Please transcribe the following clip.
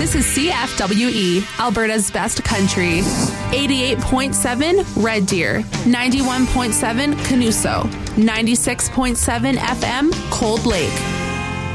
This is CFWE, Alberta's best country. 88.7 Red Deer, 91.7 Canuso, 96.7 FM Cold Lake.